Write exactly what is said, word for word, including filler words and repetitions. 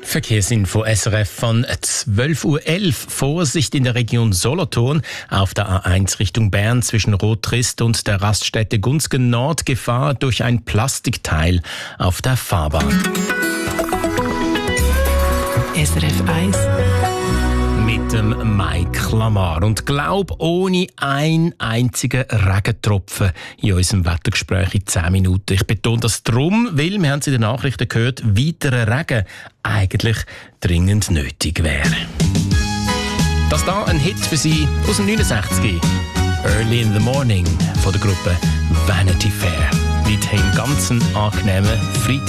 Verkehrsinfo S R F von zwölf Uhr elf. Vorsicht in der Region Solothurn. Auf der A eins Richtung Bern zwischen Rottrist und der Raststätte Gunzgen Nord Gefahr durch ein Plastikteil auf der Fahrbahn. S R F eins Mit dem Mike Lamar. Und glaub, ohne einen einzigen Regentropfen in unserem Wettergespräch in zehn Minuten. Ich betone das drum, weil, wir haben es in den Nachrichten gehört, weiterer Regen eigentlich dringend nötig wäre. Das da ein Hit für Sie aus dem neunundsechziger. Early in the Morning von der Gruppe Vanity Fair. Weiterhin ganz einen angenehmen Freitag.